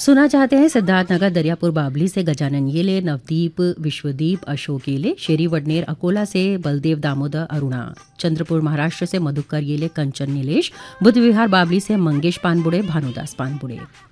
सुना चाहते हैं सिद्धार्थनगर दरियापुर बाबली से गजानन येले, नवदीप विश्वदीप, अशोक येले, शेरी वडनेर अकोला से बलदेव दामोदर अरुणा, चंद्रपुर महाराष्ट्र से मधुकर येले, कंचन नीलेश, बुद्ध विहार बाबली से मंगेश पानबुड़े, भानुदास पानबुड़े।